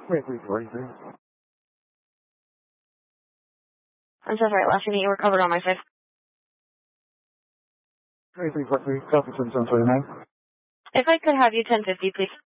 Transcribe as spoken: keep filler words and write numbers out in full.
Wait, three forty-three. I'm so sorry, last unit, you were covered on my side. Wait, three forty-three, copy ten seven forty-nine. If I could have you ten fifty, please.